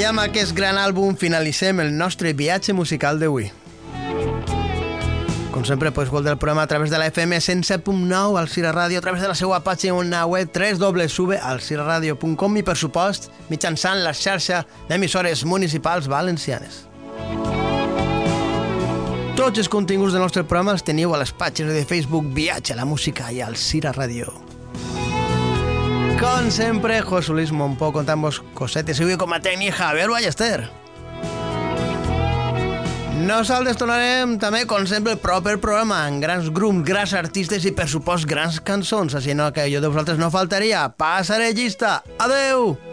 I amb aquest gran àlbum finalitzem el nostre viatge musical d'avui. Com sempre, podeu escoltar el programa a través de la FM 107.9 al Cira Ràdio, a través de la seva pàgina web www.alciraradio.com i, per supost, mitjançant la xarxa d'emissores municipals valencianes. Tots els continguts del nostre programa els teniu a les pàgines de Facebook Viatge a la Música i al Cira Ràdio. Com sempre, José Luis Mompó contant-vos cosetes. I avui com a tècnic Javier Ballester. Nosaltres tornarem també, com sempre, el proper programa amb grans grups, grans artistes i, per supost, grans cançons. Així que jo de vosaltres no faltaria. Passaré llista. Adeu!